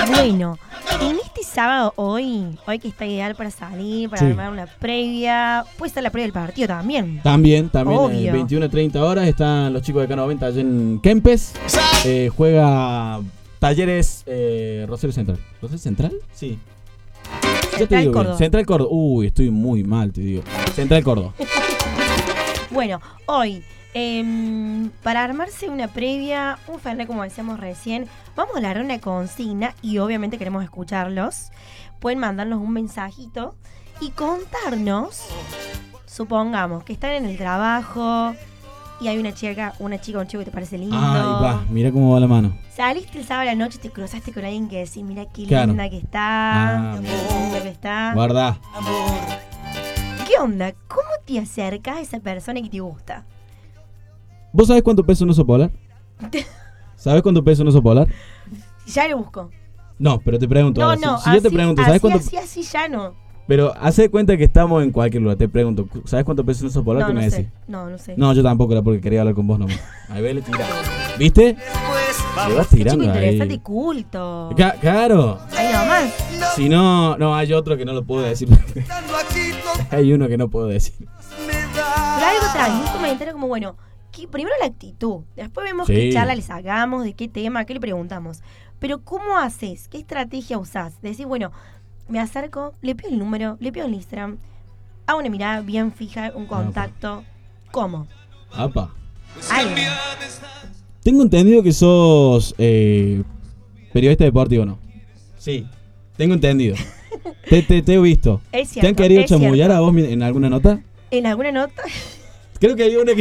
Bueno, en este sábado hoy que está ideal para salir, para Sí. armar una previa, puede ser la previa del partido también. También, Obvio. 21:30 horas están los chicos de K90 allá en Kempes. Juega Talleres Rosario Central. ¿Rosario Central? Sí. Ya te Central digo bien. Córdoba. Central Córdoba. Uy, estoy muy mal, te digo. Central Córdoba. Bueno, hoy, para armarse una previa, un fernet como decíamos recién, vamos a dar una consigna y obviamente queremos escucharlos. Pueden mandarnos un mensajito y contarnos, supongamos que están en el trabajo y hay una chica, un chico que te parece lindo. Ahí va, mira cómo va la mano. Saliste el sábado a la noche y te cruzaste con alguien que decís, mira qué Claro. linda que está, qué mira. linda que está. Guarda. ¿Qué onda? ¿Cómo te acercas a esa persona que te gusta? ¿Vos sabés cuánto pesa un oso polar? ¿Sabés cuánto pesa un oso polar? Ya lo busco. No, pero te pregunto. No, ahora, no, si yo te pregunto, ¿sabés cuánto? Así ya no. Pero haz de cuenta que estamos en cualquier lugar. Te pregunto, ¿sabes cuánto pesa un oso polar? No, ¿Qué no me sé. decís? No sé. No, yo tampoco, era porque quería hablar con vos nomás. Ahí ve, le tira. ¿Viste? Le vas Qué chico tirando interesante y ahí. culto. Claro. Ahí nomás. Si no, no, hay otro que no lo puedo decir. Hay uno que no puedo decir. Pero algo trae, un comentario como, bueno, primero la actitud. Después vemos Sí. qué charla le sacamos, de qué tema, qué le preguntamos. Pero ¿cómo haces? ¿Qué estrategia usás? Decís, bueno, me acerco, le pido el número, le pido el Instagram, hago una mirada bien fija, un contacto. ¿Cómo? Apa. Algo. Tengo entendido que sos periodista deportivo, ¿no? Sí. Tengo entendido. te he visto. Es cierto. ¿Te han querido es chamullar cierto. a vos en alguna nota? ¿En alguna nota? Creo que hay una que...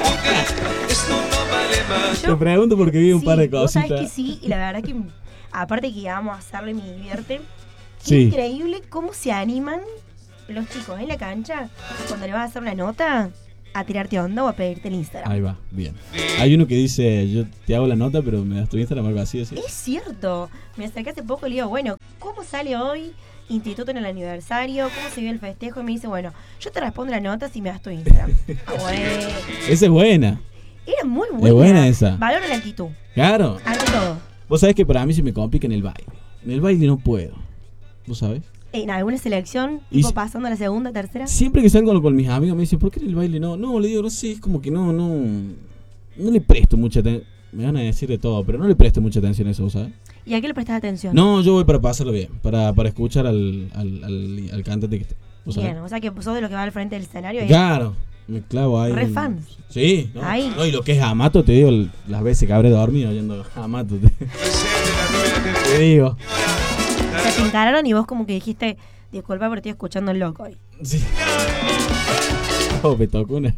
Te pregunto porque vi un Sí, par de vos sabés cositas. que sí, y la verdad que aparte que vamos a hacerlo y me divierte. Sí. Increíble cómo se animan los chicos en la cancha cuando le vas a hacer una nota a tirarte onda o a pedirte el Instagram. Ahí va, bien. Hay uno que dice, yo te hago la nota, pero me das tu Instagram o algo así. ¿Sí? Es cierto. Me acerqué hace poco y le digo, bueno, ¿cómo sale hoy instituto en el aniversario? ¿Cómo se vio el festejo? Y me dice, bueno, yo te respondo la nota si me das tu Instagram. Ah, bueno. Esa es buena. Era muy buena. Es buena esa. Valora la actitud, Claro. ante todo. Vos sabés que para mí se me complica en el baile. En el baile no puedo. ¿Vos sabés? En alguna selección, Y tipo si- pasando a la segunda, tercera. Siempre que salgo con mis amigos me dicen, ¿por qué en el baile no? No, le digo, no sé, es como que no le presto mucha atención. Me van a decir de todo, pero no le presto mucha atención a eso, ¿sabes? ¿Y a qué le prestas atención? No, yo voy para pasarlo bien, para escuchar al cantante que está. ¿Vos sabés? Bien, o sea que sos de lo que va al frente del escenario. Y Claro, me clavo ahí. Re fan. Sí, no, Ahí. no, y lo que es Amato, te digo, las veces que habré dormido oyendo Amato. Te digo. te encararon y vos como que dijiste, disculpa pero estoy escuchando el loco hoy. Sí. Oh, me tocó una.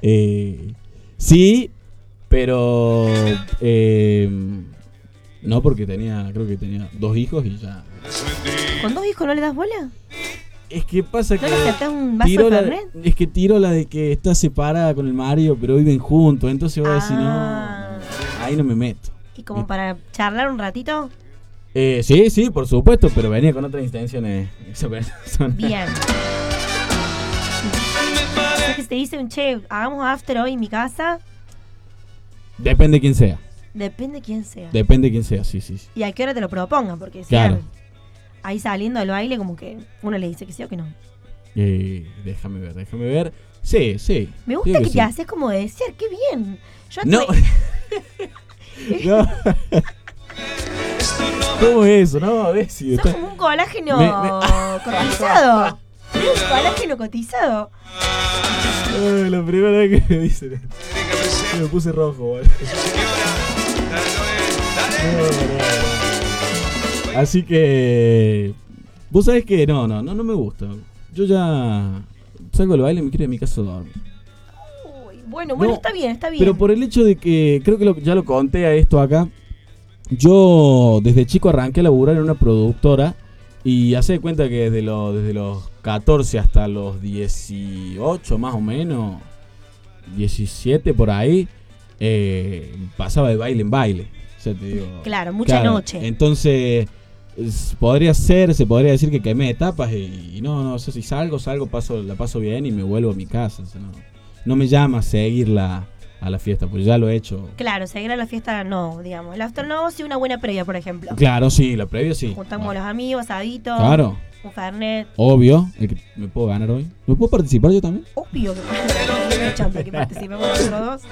Sí, pero no, porque creo que tenía 2 hijos y ya. ¿Con 2 hijos no le das bola? Es que pasa ¿No que le aceptás un vaso tiro de la, Fernet? es que tiro la de que está separada con el marido, pero viven juntos, entonces voy a decir, Ah. no, ahí no me meto. Y como para charlar un ratito, Sí, por supuesto, pero venía con otras intenciones esa persona. bien. O sea que te dicen, che, hagamos after hoy en mi casa, Depende de quién sea. depende quién sea. Depende de quién sea, sí. Y a qué hora te lo propongan, porque si Claro. eran ahí saliendo del baile como que uno le dice que sí o que no. Déjame ver. Sí. Me gusta Digo que sí. te haces como de desear, qué bien. Yo No. estoy- No. ¿Cómo es eso? No, a ver si sos está... como un colágeno Me- cotizado. Sos un colágeno cotizado. Ay, la primera vez que me dicen esto. Me puse rojo, boludo. No. Así que... Vos sabés que no me gusta. Yo ya salgo del baile y me quiero ir a mi casa a dormir. Uy, bueno, No, está bien. Pero por el hecho de que, creo que ya lo conté a esto acá, yo desde chico arranqué a laburar en una productora y hace de cuenta que desde los 14 hasta los 18 más o menos, 17 por ahí, pasaba de baile en baile. O sea, te digo, Claro, mucha noche. Entonces, se podría decir que quemé etapas y no, o sea, si salgo, la paso bien y me vuelvo a mi casa. O sea, no me llama a seguir a a la fiesta, pues ya lo he hecho. Claro, seguir a la fiesta no, digamos. El after no, sí una buena previa, por ejemplo. Claro, sí, la previa sí. Juntamos a los amigos, asadito. Claro. Un fernet. Obvio, me puedo ganar hoy. ¿Me puedo participar yo también? Obvio que podemos chanta que participemos nosotros dos.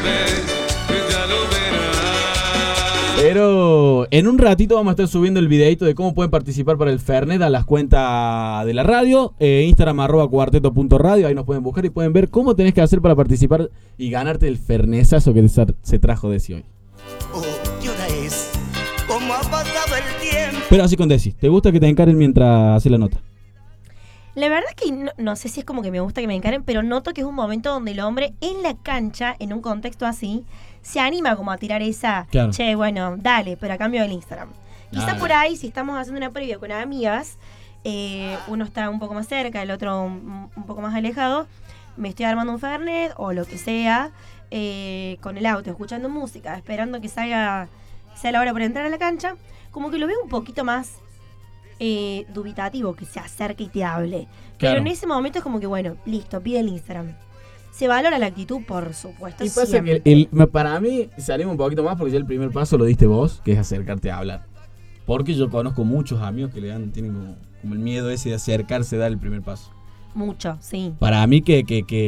Pero en un ratito vamos a estar subiendo el videito de cómo pueden participar para el Fernet a las cuentas de la radio, Instagram @cuarteto.radio, ahí nos pueden buscar y pueden ver cómo tenés que hacer para participar y ganarte el fernesazo que se trajo Desi hoy. ¿Qué hora es? ¿Cómo ha pasado el tiempo? Pero así con Desi, ¿te gusta que te encaren mientras haces la nota? La verdad es que no sé si es como que me gusta que me encaren, pero noto que es un momento donde el hombre en la cancha, en un contexto así, se anima como a tirar esa, claro. Che, bueno, dale, pero a cambio del Instagram. Quizá por ahí, si estamos haciendo una previa con amigas, uno está un poco más cerca, el otro un poco más alejado, me estoy armando un fernet o lo que sea, con el auto, escuchando música, esperando que sea la hora para entrar a la cancha, como que lo veo un poquito más dubitativo, que se acerque y te hable. Pero en ese momento es como que, bueno, listo, pide el Instagram. Se valora la actitud, por supuesto. Y pasa que para mí salimos un poquito más porque ya el primer paso lo diste vos, que es acercarte a hablar. Porque yo conozco muchos amigos que tienen como el miedo ese de acercarse, dar el primer paso. Mucho, sí. Para mí que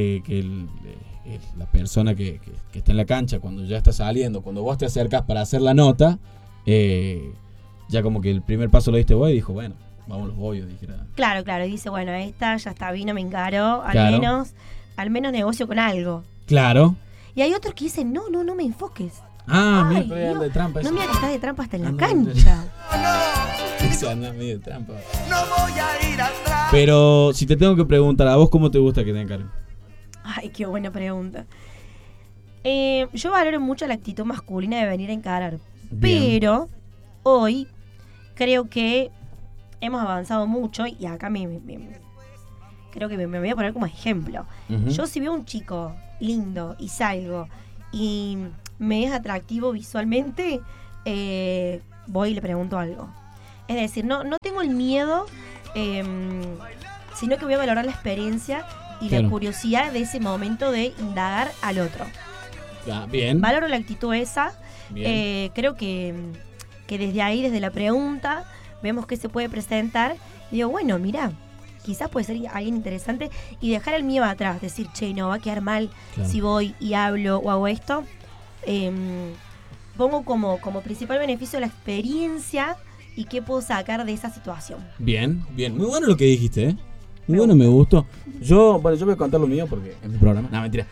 la persona que está en la cancha, cuando ya está saliendo, cuando vos te acercas para hacer la nota, ya como que el primer paso lo diste vos y dijo, bueno, vamos los bollos, dijera. Claro, y dice, bueno, esta ya está, vino, me encaró, al menos negocio con algo. Claro. Y hay otros que dicen, no me enfoques. Mira, pero de trampa. No, mira que estás de trampa hasta en la cancha. Se anda medio de trampa. No voy a ir atrás. Pero si te tengo que preguntar, ¿a vos cómo te gusta que te encaren? Ay, qué buena pregunta. Yo valoro mucho la actitud masculina de venir a encarar. Bien. Pero hoy creo que hemos avanzado mucho y acá creo que me voy a poner como ejemplo. Uh-huh. Yo si veo un chico lindo y salgo y me es atractivo visualmente, voy y le pregunto algo. Es decir, no tengo el miedo, sino que voy a valorar la experiencia y la curiosidad de ese momento de indagar al otro. Bien. Valoro la actitud esa. Creo que desde ahí, desde la pregunta, vemos que se puede presentar. Y digo, bueno, mira, quizás puede ser alguien interesante y dejar el miedo atrás. Decir, che, no, va a quedar mal si voy y hablo o hago esto. Pongo como principal beneficio la experiencia y qué puedo sacar de esa situación. Bien. Muy bueno lo que dijiste, ¿eh? Muy bueno, me gustó. Yo voy a contar lo mío porque es mi programa. No, mentira.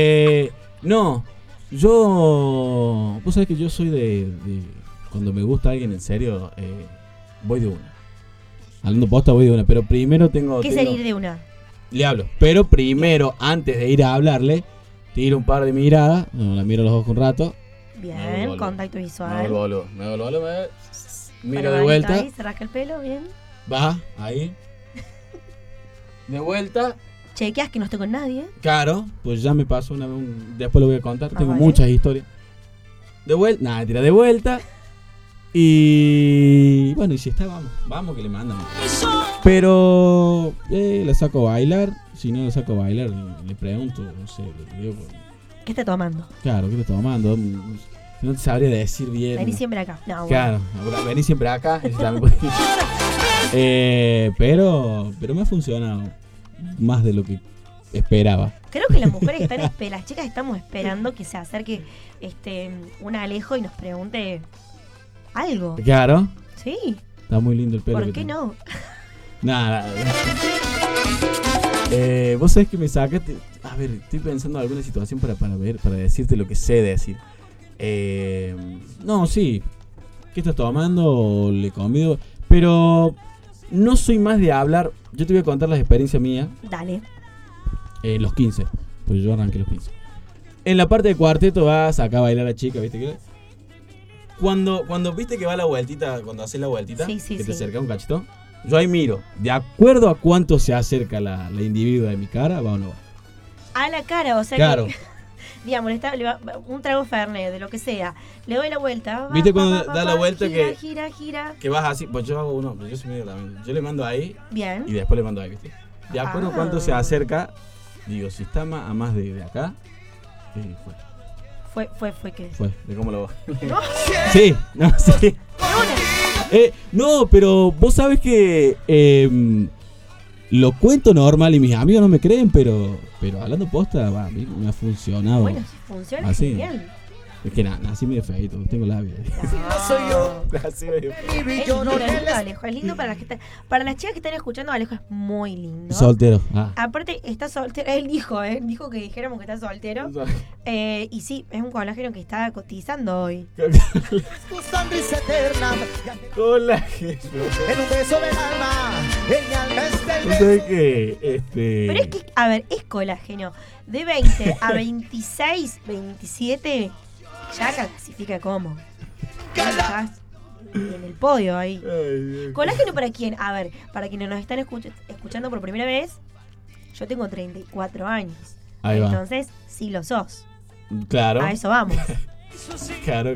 Vos sabés que yo soy de cuando me gusta alguien en serio, voy de una. Hablando posta, voy de una. Pero primero ¿Qué es ir de una? Le hablo. Pero primero, antes de ir a hablarle, tiro un par de miradas. La miro a los ojos un rato. Bien, contacto visual. Me hago el bolo. Miro de vuelta. Ahí, se rasca el pelo, bien. Va, ahí. De vuelta. Chequeas que no estoy con nadie. Claro, pues ya me pasó después lo voy a contar. Tengo muchas historias. De vuelta. Y bueno, y si está, vamos que le mandan. Pero le saco a bailar. Si no le saco a bailar, le pregunto, no sé, le digo. ¿Qué está tomando? Claro, ¿qué está tomando? No te sabría decir bien. Vení siempre acá. No, claro, vení siempre acá. Pero me ha funcionado más de lo que esperaba. Creo que las mujeres las chicas estamos esperando que se acerque un Alejo y nos pregunte algo. Claro. Sí. Está muy lindo el pelo. ¿Por qué no? Nada. Vos sabés que me sacaste. A ver, estoy pensando en alguna situación para decirte lo que sé decir. No, sí. ¿Qué estás tomando? Le convido. Pero no soy más de hablar. Yo te voy a contar las experiencias mías. Dale. Los 15. Pues yo arranqué los 15. En la parte de cuarteto vas acá a bailar a la chica, ¿viste qué? Cuando viste que va la vueltita, cuando haces la vueltita, que te acerca un cachito, yo ahí miro, de acuerdo a cuánto se acerca la individua de mi cara, va o no va. A la cara, o sea claro. Que, digamos, un trago Fernet, de lo que sea, le doy la vuelta. ¿Viste cuando da la vuelta gira? Que vas así, pues yo hago uno, pero yo soy medio también. Yo le mando ahí. Bien. Y después le mando ahí, ¿viste? De acuerdo a cuánto se acerca, digo, si está a más de acá, fue. Fue que. Fue, de cómo lo... No, Sí, no, sí. una. No, pero vos sabes que lo cuento normal y mis amigos no me creen, pero hablando posta, a mí me ha funcionado. Bueno, si funciona, así. genial. Es que nací medio feito, tengo labio. No soy yo. Nací medio feito. Es lindo, Alejo. Es lindo para las chicas que están escuchando. Alejo es muy lindo. Soltero. Aparte, está soltero. Él dijo que dijéramos que está soltero. Y sí, es un colágeno que está cotizando hoy. Tu sonrisa eterna. Colágeno. En un beso del alma. En mi alma está el ¿No sabes qué? Pero es que, a ver, es colágeno. De 20 a 26, 27, ya clasifica como. Ya estás en el podio ahí. ¿Colágeno para quién? A ver, para quienes nos están escuchando por primera vez, yo tengo 34 años. Ahí va. Entonces, sí lo sos. Claro. A eso vamos. Claro.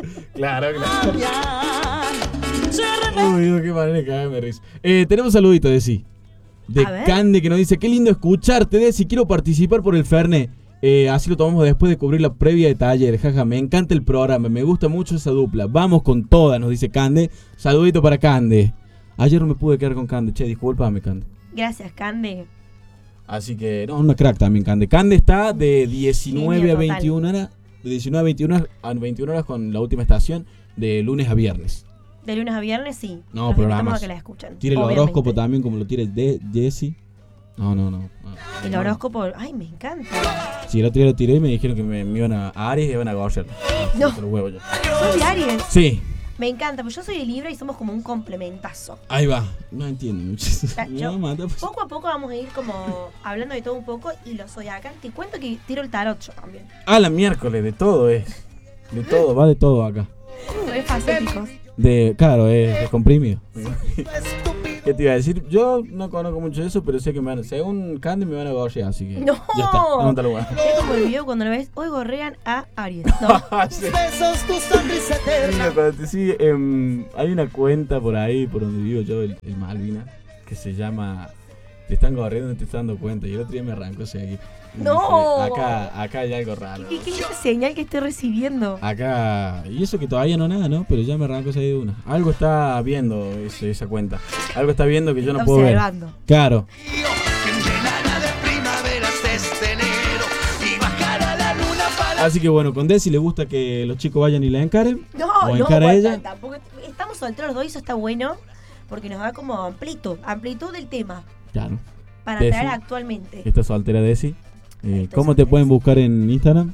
Uy, no, qué manera de cagarme de risa. Tenemos un saludito de sí. De A ver. Cande que nos dice: qué lindo escucharte, Desi, quiero participar por el Fernet. Así lo tomamos después de cubrir la previa de taller. Jaja, me encanta el programa, me gusta mucho esa dupla. Vamos con todas, nos dice Cande. Saludito para Cande. Ayer no me pude quedar con Cande, che, discúlpame, Cande. Gracias, Cande. Así que, no, una crack también, Cande. Cande está de 19 Genio a total. 21 horas. De 19 a 21 horas con la última estación, de lunes a viernes. De lunes a viernes, sí. No, Los programas. invitamos a que la escuchen. Tire el obviamente. horóscopo también, como lo tire de Jessy. No. El horóscopo, ay, me encanta. Sí, el otro día lo tiré y me dijeron que me iban a Aries y iban a Gorger. No. Los huevos yo. Soy de Aries. Sí, Me encanta, pues yo soy de Libra y somos como un complementazo. ahí va. No entiendo mucho. Me Yo- va a matar, pues. Poco a poco vamos a ir como hablando de todo un poco y lo soy acá. Te cuento que tiro el tarot yo también. Ah, la miércoles, de todo es. De todo, va de todo acá. Re facéticos. Claro, es comprimido. estúpido. ¿Qué te iba a decir? Yo no conozco mucho eso, pero sé que me van a... Según Candy me van a gorrear, así que... No. Ya está, anótalo, bueno. Es como el video cuando lo ves, hoy gorrean a Aries. No. Sí. Besos, tu sonrisa eterna. Mira, cuando te sigue, hay una cuenta por ahí, por donde vivo yo, el Malvina, que se llama Te están corriendo, no te estás dando cuenta. Y el otro día me arrancó a seguir. Y No. dije, acá hay algo raro. ¿Qué linda señal que estoy recibiendo? Acá, y eso que todavía no nada, ¿no? Pero ya me arrancó a seguir de una. Algo está viendo esa cuenta. Algo está viendo que yo no puedo ver. Observando. Claro. Que me llenara de primaveras este enero y bajara la luna para... Así que bueno, con Desi le gusta que los chicos vayan y la encaren. No, ¿O no, encara bueno, ella? tampoco. Estamos solteros los dos y eso está bueno porque nos da como amplitud del tema Claro. para Desi. traer actualmente. Esta soltera Desi. Estoy ¿Cómo te soltera. pueden buscar en Instagram?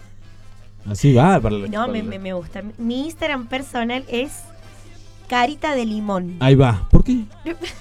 Así va, para la- No, para la- me gusta. Mi Instagram personal es Carita de Limón. Ahí va. ¿Por qué?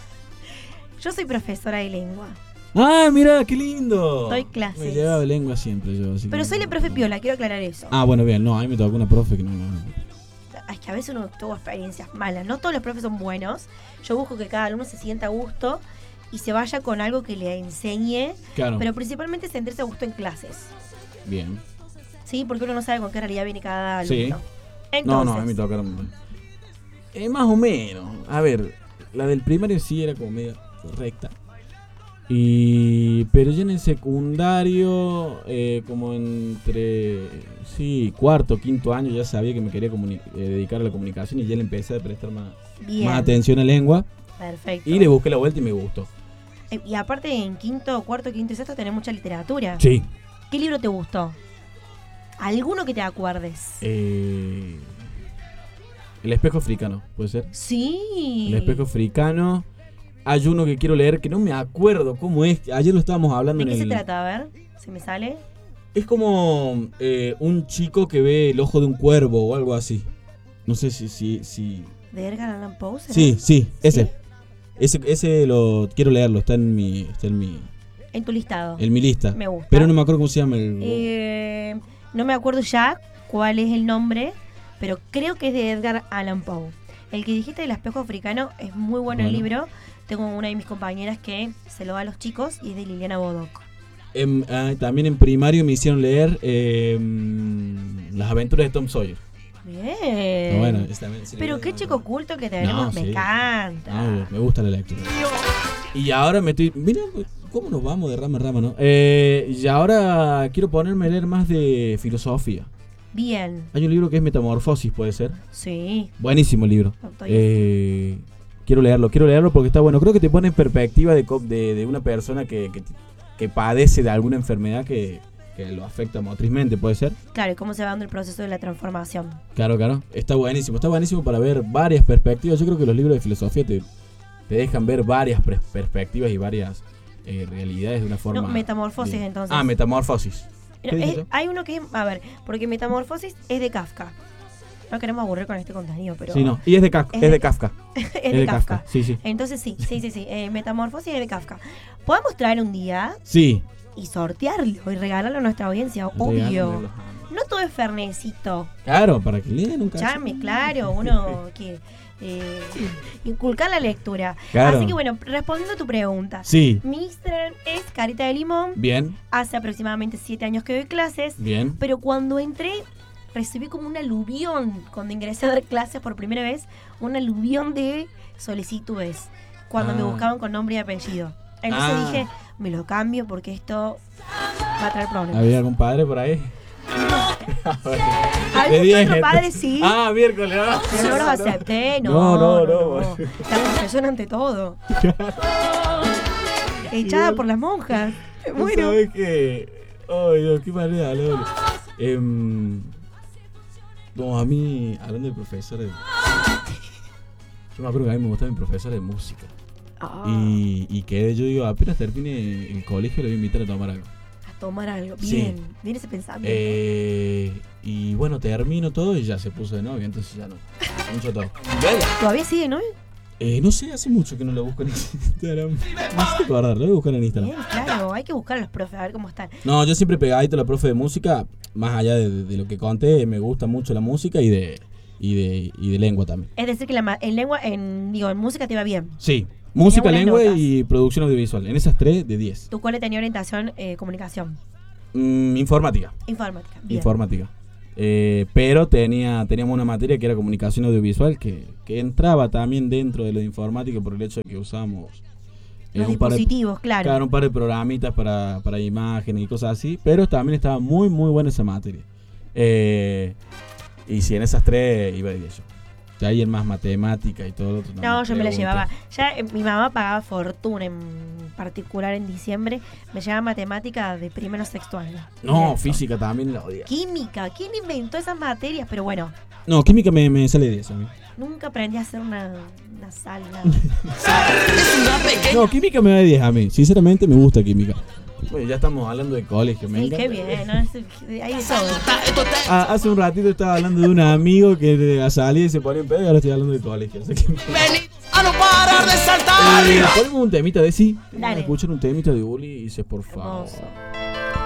Yo soy profesora de lengua. ¡Ah, mira, qué lindo! Doy clases. Me llevaba lengua siempre yo. Así Pero que soy la no, profe no. piola, quiero aclarar eso. Ah, bueno, bien. No, a mí me tocó una profe que no. Es que a veces uno tuvo experiencias malas. No todos los profes son buenos. Yo busco que cada alumno se sienta a gusto y se vaya con algo que le enseñe. Claro. Pero principalmente sentirse a gusto en clases. Bien. ¿Sí? Porque uno no sabe con qué realidad viene cada Sí. alumno. No, Entonces, a mí me tocaron. Más o menos. A ver, la del primario sí era como medio recta. Pero ya en el secundario, como entre cuarto, quinto año, ya sabía que me quería dedicar a la comunicación y ya le empecé a prestar más bien. atención a lengua. Perfecto. Y le busqué la vuelta y me gustó. Y aparte en cuarto, quinto y sexto tenés mucha literatura. Sí. ¿Qué libro te gustó? ¿Alguno que te acuerdes? El espejo africano, ¿puede ser? Sí. El espejo africano. Hay uno que quiero leer que no me acuerdo cómo es. Ayer lo estábamos hablando ¿De en qué el... se trata? A ver, si me sale. Es como un chico que ve el ojo de un cuervo o algo así. No sé si... ¿De Edgar Allan Poe? ¿será? Sí, ese. ¿Sí? Ese lo quiero leerlo, está en mi En tu listado. en mi lista. Me gusta. Pero no me acuerdo cómo se llama No me acuerdo ya cuál es el nombre, pero creo que es de Edgar Allan Poe. El que dijiste del espejo africano es muy bueno el Bueno. libro. Tengo una de mis compañeras que se lo da a los chicos y es de Liliana Bodoc. También en primario me hicieron leer Las aventuras de Tom Sawyer. Bien. Bueno, ese también sí Pero lo qué leo. chico culto que tenemos. No, Me sí. encanta. Me gusta la lectura. Y ahora me estoy... Mira, ¿cómo nos vamos de rama en rama, no? Y ahora quiero ponerme a leer más de filosofía. Bien. Hay un libro que es Metamorfosis, ¿puede ser? Sí. Buenísimo el libro. Quiero leerlo porque está bueno. Creo que te pone en perspectiva de una persona que padece de alguna enfermedad que lo afecta motrizmente, ¿puede ser? Claro, y cómo se va dando el proceso de la transformación. Claro. Está buenísimo para ver varias perspectivas. Yo creo que los libros de filosofía te dejan ver varias perspectivas y varias realidades de una forma... No, Metamorfosis bien. entonces. Metamorfosis. Hay uno que es... A ver, porque Metamorfosis es de Kafka. No queremos aburrir con este contenido, pero... Sí, no. Y es de Kafka. Es de Kafka. Es de Kafka. Sí. Entonces sí. Metamorfosis es de Kafka. ¿Podemos traer un día? Sí. Y sortearlo y regalarlo a nuestra audiencia, obvio. No todo es fernecito. Claro, para que lean un caso. Chame, claro, uno que... inculcar la lectura. Claro. Así que bueno, respondiendo a tu pregunta. Sí. Mi Instagram es Carita de Limón. Bien. Hace aproximadamente 7 años que doy clases. Bien. Pero cuando entré, recibí como un aluvión. Cuando ingresé a dar clases por primera vez, un aluvión de solicitudes. Cuando me buscaban con nombre y apellido. Entonces dije, me lo cambio porque esto va a traer problemas. ¿Había algún padre por ahí? ¿Algún otro padre sí? Miércoles. Pero no los acepté, No. La confesión ante todo. Echada por las monjas. Bueno. ¿Sabes qué? Ay, Dios, qué manera de hablar. No, a mí, hablando de profesores... Yo me acuerdo que a mí me gustaba mi profesor de música. Y que yo digo, apenas termine el colegio le voy a invitar a tomar algo. A tomar algo, bien, Sí. bien ese pensamiento. Y bueno, termino todo y ya se puso de novia, entonces ya no. Mucho todo. ¿Todavía sigue, no? No sé, hace mucho que no lo busco en Instagram. No sé acordar, lo voy a buscar en Instagram. Bien, claro, hay que buscar a los profes, a ver cómo están. No, yo siempre pegadito a la profe de música, más allá de lo que conté, me gusta mucho la música y de lengua también. Es decir, que en música te va bien. Sí, música, Tenés lengua buenas notas. y producción audiovisual. En esas 3 de 10. ¿Tu cuál tenía orientación comunicación? Informática. Informática, bien. Informática. Pero teníamos una materia que era comunicación audiovisual que entraba también dentro de lo de informática por el hecho de que usábamos Los dispositivos, claro. un par de programitas para imágenes y cosas así, pero también estaba muy muy buena esa materia. Y si en esas 3 iba de 10 yo. Ya ahí en más matemática y todo lo otro. No, yo me la llevaba. Ya mi mamá pagaba fortuna, en particular en diciembre. Me llevaba matemática de primero a sexto año. No, Directo. física también la odia. Química, ¿quién inventó esas materias? Pero bueno, No, química me sale 10 a mí. nunca aprendí a hacer una sal, nada. Es una pequeña. No, química me da 10 a mí. Sinceramente me gusta química. Bueno, ya estamos hablando de colegio, me Sí, encanta. qué bien, ¿no? Hay de todo. Hace un ratito estaba hablando de un amigo que de la salida y se ponía en pedo y ahora estoy hablando de colegio. Así que... Vení a no parar de saltar. Ponemos un temita de sí. Dale. Escuchen un temita de Uli y dices, por favor. Hermoso.